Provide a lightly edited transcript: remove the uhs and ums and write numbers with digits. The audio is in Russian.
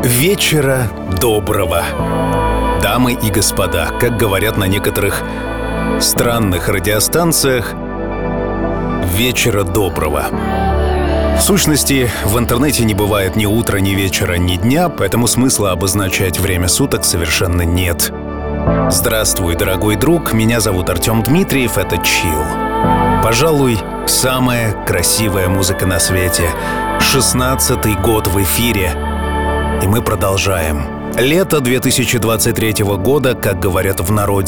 Вечера доброго. Дамы и господа, как говорят на некоторых странных радиостанциях, вечера доброго. В сущности, в интернете не бывает ни утра, ни вечера, ни дня, поэтому смысла обозначать время суток совершенно нет. Здравствуй, дорогой друг, меня зовут Артем Дмитриев, это Chill. Пожалуй, самая красивая музыка на свете. 16-й год в эфире. И мы продолжаем. Лето 2023 года, как говорят в народе,